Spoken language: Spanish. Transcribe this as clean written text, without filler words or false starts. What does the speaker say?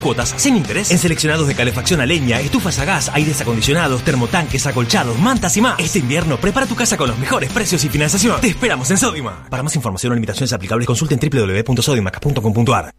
Cuotas sin interés en seleccionados de calefacción a leña, estufas a gas, aires acondicionados, termotanques, acolchados, mantas y más. Este invierno prepara tu casa con los mejores precios y financiación. Te esperamos en Sodimac. Para más información o limitaciones aplicables consulten www.sodimac.com.ar.